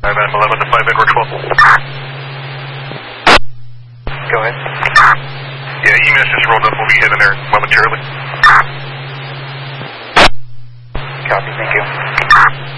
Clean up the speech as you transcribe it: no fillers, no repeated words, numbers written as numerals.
I'm 11 to 5 Edward 12. Go ahead. Yeah, EMS just rolled up. We'll be heading there momentarily. Copy, thank you.